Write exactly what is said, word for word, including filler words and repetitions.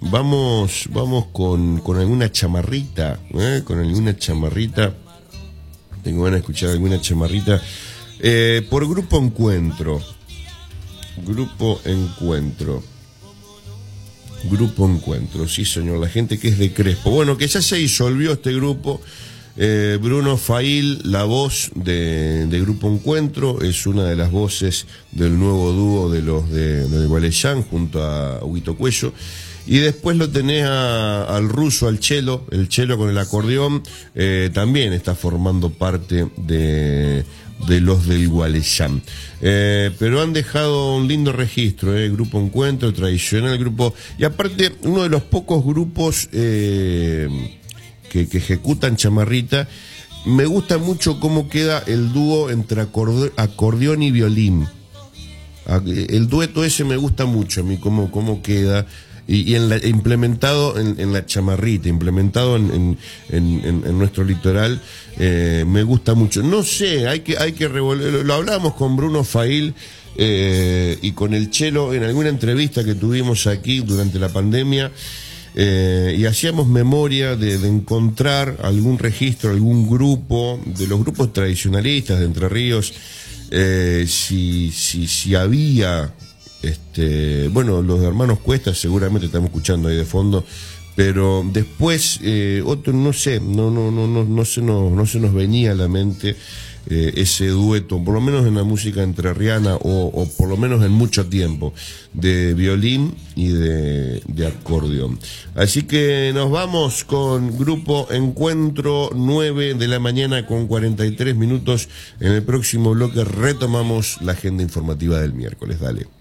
vamos, vamos con, con alguna chamarrita, ¿eh? Con alguna chamarrita. Tengo ganas de escuchar alguna chamarrita. Eh, por Grupo Encuentro. Grupo Encuentro. Grupo Encuentro, sí señor, la gente que es de Crespo. Bueno, que ya se disolvió este grupo. Eh, Bruno Fail, la voz de, de Grupo Encuentro, es una de las voces del nuevo dúo de los de, de Gualeyán junto a Huguito Cuello. Y después lo tenés a, al ruso, al chelo, el chelo con el acordeón, eh, también está formando parte de, de los del Gualeyán. Eh, pero han dejado un lindo registro, eh, Grupo Encuentro, tradicional grupo, y aparte uno de los pocos grupos eh, que, que ejecutan chamarrita. Me gusta mucho cómo queda el dúo entre acorde, acordeón y violín. El dueto ese me gusta mucho a mí, cómo, cómo queda. Y, y en la, implementado en, en la chamarrita, implementado en, en, en, en nuestro litoral, eh, me gusta mucho. No sé, hay que, hay que revolver. Lo, lo hablábamos con Bruno Fail eh, y con el Chelo en alguna entrevista que tuvimos aquí durante la pandemia, eh, y hacíamos memoria de, de encontrar algún registro, algún grupo, de los grupos tradicionalistas de Entre Ríos, eh, si, si, si había. Este, bueno, los hermanos Cuesta seguramente estamos escuchando ahí de fondo, pero después eh, otro no sé, no no no no no se nos no se nos venía a la mente eh, ese dueto, por lo menos en la música entrerriana o, o por lo menos en mucho tiempo, de violín y de, de acordeón. Así que nos vamos con Grupo Encuentro, nueve de la mañana con cuarenta y tres minutos. En el próximo bloque retomamos la agenda informativa del miércoles. Dale.